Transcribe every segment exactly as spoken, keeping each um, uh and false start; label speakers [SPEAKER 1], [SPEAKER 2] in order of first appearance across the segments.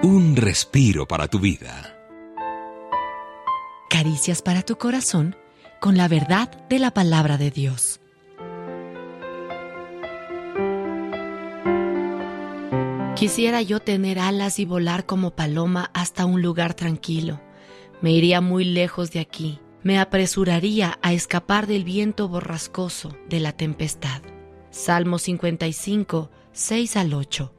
[SPEAKER 1] Un respiro para tu vida.
[SPEAKER 2] Caricias para tu corazón con la verdad de la palabra de Dios. Quisiera yo tener alas y volar como paloma hasta un lugar tranquilo. Me iría muy lejos de aquí. Me apresuraría a escapar del viento borrascoso de la tempestad. Salmo cincuenta y cinco, seis al ocho.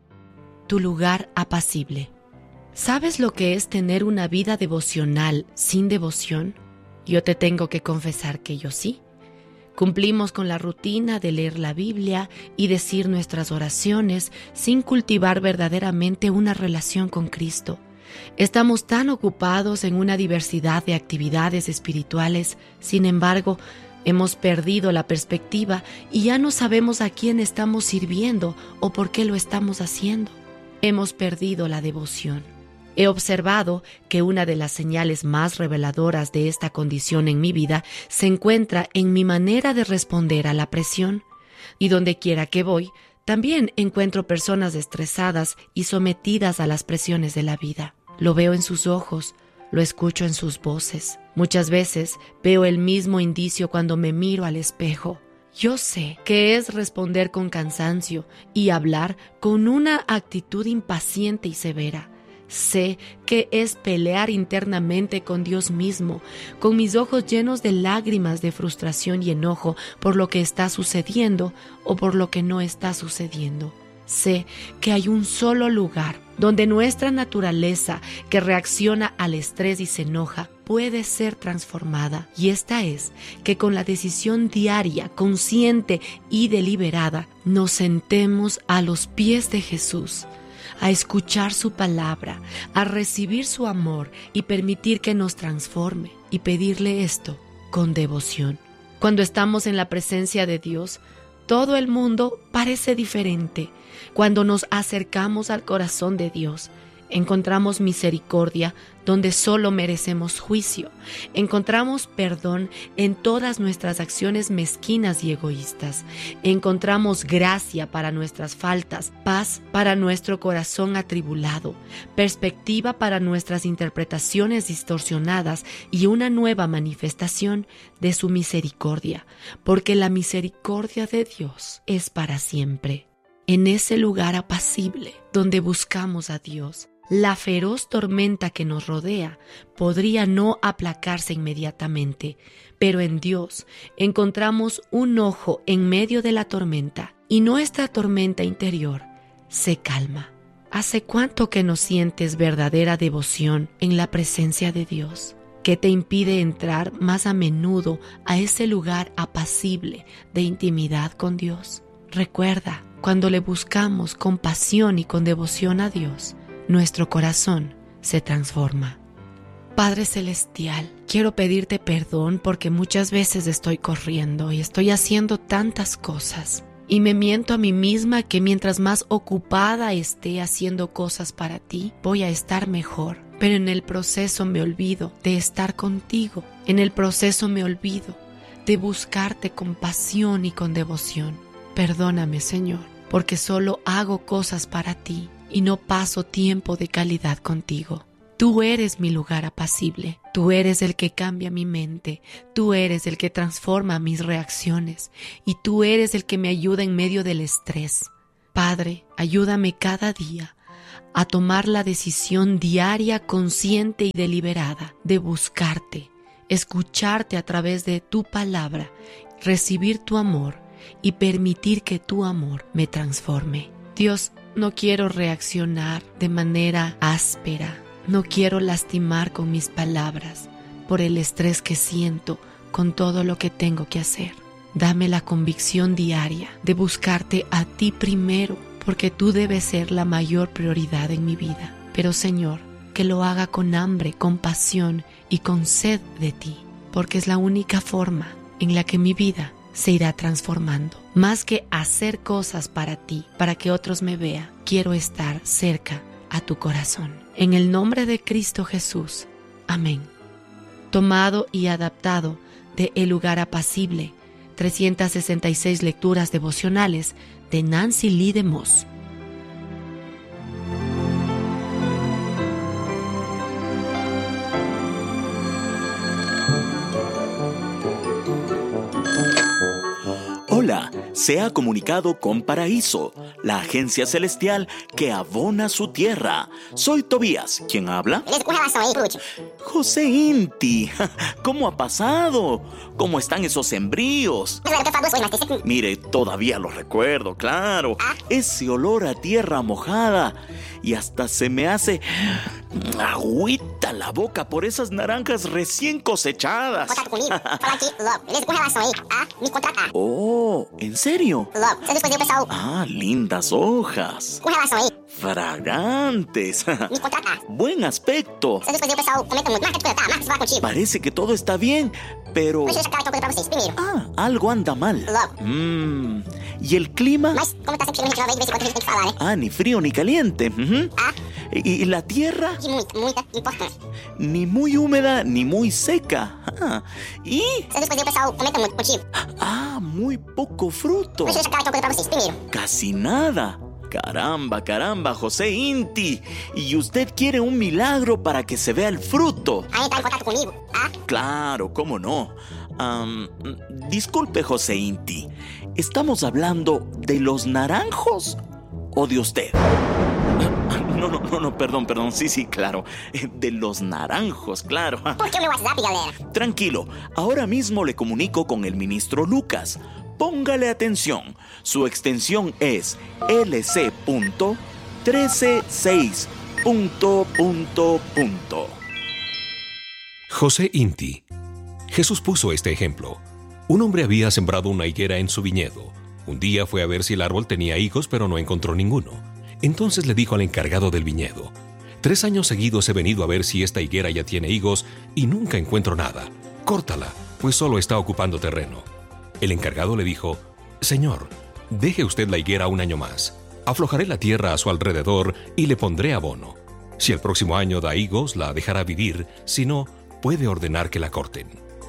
[SPEAKER 2] Tu lugar apacible. ¿Sabes lo que es tener una vida devocional sin devoción? Yo te tengo que confesar que yo sí. Cumplimos con la rutina de leer la Biblia y decir nuestras oraciones sin cultivar verdaderamente una relación con Cristo. Estamos tan ocupados en una diversidad de actividades espirituales, sin embargo, hemos perdido la perspectiva y ya no sabemos a quién estamos sirviendo o por qué lo estamos haciendo. Hemos perdido la devoción. He observado que una de las señales más reveladoras de esta condición en mi vida se encuentra en mi manera de responder a la presión. Y donde quiera que voy, también encuentro personas estresadas y sometidas a las presiones de la vida. Lo veo en sus ojos, lo escucho en sus voces. Muchas veces veo el mismo indicio cuando me miro al espejo. Yo sé que es responder con cansancio y hablar con una actitud impaciente y severa. Sé que es pelear internamente con Dios mismo, con mis ojos llenos de lágrimas de frustración y enojo por lo que está sucediendo o por lo que no está sucediendo. Sé que hay un solo lugar donde nuestra naturaleza que reacciona al estrés y se enoja puede ser transformada, y esta es que con la decisión diaria, consciente y deliberada, nos sentemos a los pies de Jesús, a escuchar su palabra, a recibir su amor y permitir que nos transforme, y pedirle esto con devoción. Cuando estamos en la presencia de Dios, todo el mundo parece diferente. Cuando nos acercamos al corazón de Dios, encontramos misericordia donde solo merecemos juicio. Encontramos perdón en todas nuestras acciones mezquinas y egoístas. Encontramos gracia para nuestras faltas, paz para nuestro corazón atribulado, perspectiva para nuestras interpretaciones distorsionadas y una nueva manifestación de su misericordia, porque la misericordia de Dios es para siempre. En ese lugar apacible donde buscamos a Dios, la feroz tormenta que nos rodea podría no aplacarse inmediatamente, pero en Dios encontramos un ojo en medio de la tormenta y nuestra tormenta interior se calma. ¿Hace cuánto que no sientes verdadera devoción en la presencia de Dios? ¿Qué te impide entrar más a menudo a ese lugar apacible de intimidad con Dios? Recuerda, cuando le buscamos con pasión y con devoción a Dios, nuestro corazón se transforma. Padre Celestial, quiero pedirte perdón porque muchas veces estoy corriendo y estoy haciendo tantas cosas. Y me miento a mí misma que mientras más ocupada esté haciendo cosas para ti, voy a estar mejor. Pero en el proceso me olvido de estar contigo. En el proceso me olvido de buscarte con pasión y con devoción. Perdóname, Señor, porque solo hago cosas para ti y no paso tiempo de calidad contigo. Tú eres mi lugar apacible, tú eres el que cambia mi mente, tú eres el que transforma mis reacciones y tú eres el que me ayuda en medio del estrés. Padre, ayúdame cada día a tomar la decisión diaria, consciente y deliberada de buscarte, escucharte a través de tu palabra, recibir tu amor y permitir que tu amor me transforme. Dios, no quiero reaccionar de manera áspera, no quiero lastimar con mis palabras por el estrés que siento con todo lo que tengo que hacer. Dame la convicción diaria de buscarte a ti primero, porque tú debes ser la mayor prioridad en mi vida. Pero Señor, que lo haga con hambre, con pasión y con sed de ti, porque es la única forma en la que mi vida se irá transformando. Más que hacer cosas para ti, para que otros me vean, quiero estar cerca a tu corazón. En el nombre de Cristo Jesús. Amén. Tomado y adaptado de El lugar apacible, trescientas sesenta y seis lecturas devocionales de Nancy Lee DeMoss.
[SPEAKER 3] se ha comunicado con Paraíso, la agencia celestial que abona su tierra. Soy Tobías. ¿Quién habla?
[SPEAKER 4] Beleza, com relação aí, por último.
[SPEAKER 3] José Inti. ¿Cómo ha pasado? ¿Cómo están esos sembríos?
[SPEAKER 4] Mas olha, eu quero falar duas coisas, mas tem sempre...
[SPEAKER 3] Mire, todavía lo recuerdo, claro.
[SPEAKER 4] Ah.
[SPEAKER 3] Ese olor a tierra mojada. Y hasta se me hace agüita la boca por esas naranjas recién cosechadas.
[SPEAKER 4] Contato comigo, falar aqui logo, beleza? Com relação aí a me contratar.
[SPEAKER 3] Oh, ¿en serio?
[SPEAKER 4] Logo, essas duas coisas aí o pessoal...
[SPEAKER 3] Ah, lindas hojas.
[SPEAKER 4] Com relação aí,
[SPEAKER 3] Fragantes.
[SPEAKER 4] me contratar.
[SPEAKER 3] Buen aspecto.
[SPEAKER 4] Essas duas coisas aí o pessoal comenta muito. Marca de contratar, marca de falar contigo.
[SPEAKER 3] Parece que todo está bien, pero...
[SPEAKER 4] Mas deixa eu claro então uma coisa pra vocês. Primeiro,
[SPEAKER 3] Ah, algo anda mal.
[SPEAKER 4] logo.
[SPEAKER 3] Mmm. ¿Y el clima?
[SPEAKER 4] Mas como tá sempre chegando gente nova aí, de vez em quando a gente tem que falar, né?
[SPEAKER 3] Ah, ni frío ni caliente. Ujú.
[SPEAKER 4] Ah,
[SPEAKER 3] ¿Y y la tierra?
[SPEAKER 4] de muita, muita importância.
[SPEAKER 3] Ni muy húmeda ni muy seca. Ah, ¿y?
[SPEAKER 4] Essas duas coisas aí o pessoal comenta muito contigo.
[SPEAKER 3] Ah, muy poco fruto.
[SPEAKER 4] Mas deixa eu claro então uma coisa pra vocês. Primeiro,
[SPEAKER 3] Casi nada. Caramba, caramba, José Inti. ¿Y usted quiere un milagro para que se vea el fruto?
[SPEAKER 4] a entrar em contato comigo, ah,
[SPEAKER 3] Claro, cómo no. Am, disculpe, José Inti. ¿Estamos hablando de los naranjos o de usted? No, no, no, no, perdón, perdón. Sí, sí, claro. De los naranjos, claro.
[SPEAKER 4] porque o meu WhatsApp, galera,
[SPEAKER 3] Tranquilo, ahora mismo le comunico con el ministro Lucas. Póngale atención. Su extensión es L C punto trece seis punto punto punto.
[SPEAKER 1] José Inti. Jesús puso este ejemplo. Un hombre había sembrado una higuera en su viñedo. Un día fue a ver si el árbol tenía higos, pero no encontró ninguno. Entonces le dijo al encargado del viñedo: Tres años seguidos he venido a ver si esta higuera ya tiene higos y nunca encuentro nada. Córtala, pues solo está ocupando terreno. El encargado le dijo: Señor, deje usted la higuera un año más. Aflojaré la tierra a su alrededor y le pondré abono. Si el próximo año da higos, la dejará vivir, si no, puede ordenar que la corten.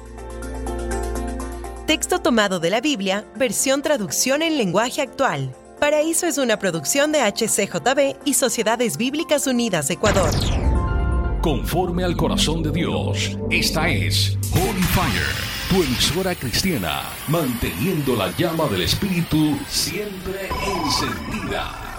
[SPEAKER 5] Texto tomado de la Biblia, versión traducción en lenguaje actual. Paraíso es una producción de H C J B y Sociedades Bíblicas Unidas Ecuador.
[SPEAKER 6] Conforme al corazón de Dios, esta es Holy Fire, tu emisora cristiana, manteniendo la llama del Espíritu siempre encendida.